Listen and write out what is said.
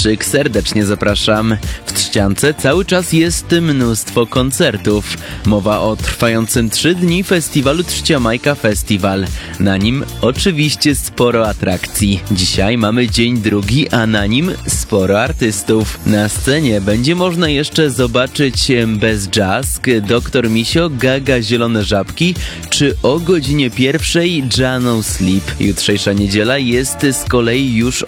Kowalczyk, serdecznie zapraszam. W Trzciance cały czas jest mnóstwo koncertów. Mowa o trwającym 3 dni festiwalu Trzciamajka Festiwal. Na nim oczywiście sporo atrakcji. Dzisiaj mamy dzień drugi, a na nim sporo artystów. Na scenie będzie można jeszcze zobaczyć Bez Jazzk, Dr. Misio, Gaga, Zielone Żabki, czy o godzinie 1 Jano Sleep. Jutrzejsza niedziela jest z kolei już